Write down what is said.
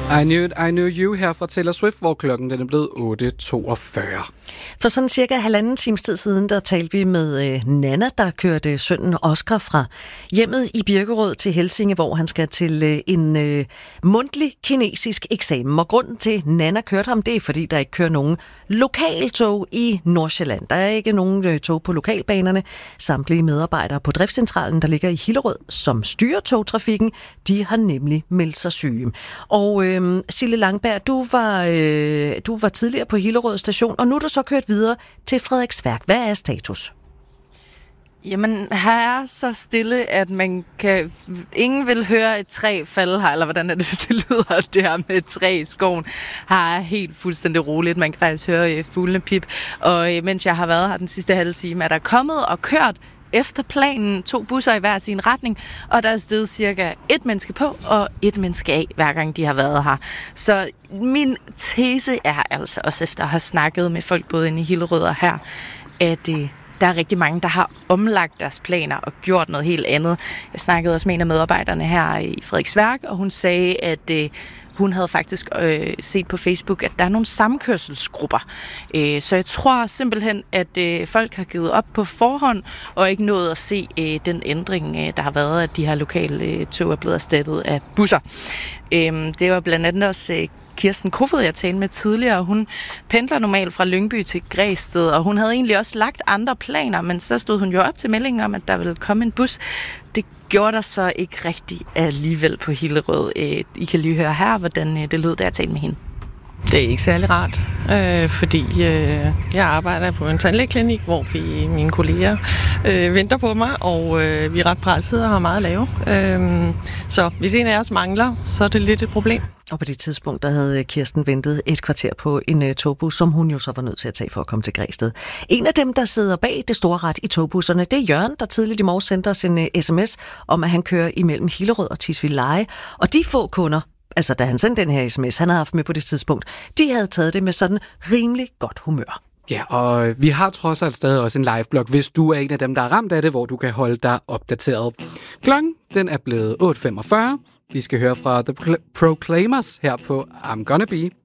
I Knew You her fra Taylor Swift, hvor klokken den er blevet 8.42. For sådan cirka halvanden times tid siden, der talte vi med Nana, der kørte sønnen Oscar fra hjemmet i Birkerød til Helsinge, hvor han skal til en mundtlig kinesisk eksamen. Og grunden til, Nana kørte ham, det er, fordi der ikke kører nogen lokaltog i Nordsjælland. Der er ikke nogen tog på lokalbanerne. Samtlige medarbejdere på driftscentralen, der ligger i Hillerød, som styrer togtrafikken, de har nemlig meldt sig syge. Og Sille Langberg, du var tidligere på Hillerød station, og nu er du så kørt videre til Frederiksværk. Hvad er status? Jamen, her er så stille, at ingen vil høre et træ falde her, eller hvordan er det lyder, det her med et træ i skoven. Her er helt fuldstændig roligt. Man kan faktisk høre fuglene pip. Og mens jeg har været her den sidste halve time, er der kommet og kørt efter planen 2 busser i hver sin retning, og der er stedet cirka 1 menneske på og 1 menneske af, hver gang de har været her. Så min tese er altså, også efter at have snakket med folk både inde i Hillerød og her, at der er rigtig mange, der har omlagt deres planer og gjort noget helt andet. Jeg snakkede også med en af medarbejderne her i Frederiksværk, og hun sagde, at hun havde faktisk set på Facebook, at der er nogle samkørselsgrupper. Så jeg tror simpelthen, at folk har givet op på forhånd, og ikke nået at se den ændring, der har været, at de her lokale tog er blevet erstattet af busser. Det var blandt andet også Kirsten Kofod, jeg talte med tidligere. Hun pendler normalt fra Lyngby til Græsted, og hun havde egentlig også lagt andre planer, men så stod hun jo op til meldingen om, at der ville komme en bus. Det gjorde der så ikke rigtigt alligevel på Hillerød. I kan lige høre her, hvordan det lød, da jeg talte med hende. Det er ikke særlig rart, fordi jeg arbejder på en tandlægeklinik, hvor mine kolleger venter på mig, og vi er ret pressede og har meget at lave. Så hvis en af os mangler, så er det lidt et problem. Og på det tidspunkt, der havde Kirsten ventet et kvarter på en togbus, som hun jo så var nødt til at tage for at komme til Græsted. En af dem, der sidder bag det store ret i togbusserne, det er Jørgen, der tidligt i morges sendte os en sms om, at han kører imellem Hillerød og Tisvildeleje. Og de få kunder, altså da han sendte den her sms, han havde haft med på det tidspunkt, de havde taget det med sådan rimelig godt humør. Ja, og vi har trods alt stadig også en live-blog, hvis du er en af dem, der er ramt af det, hvor du kan holde dig opdateret. Klokken, den er blevet 8.45. Vi skal høre fra The Proclaimers her på I'm Gonna Be.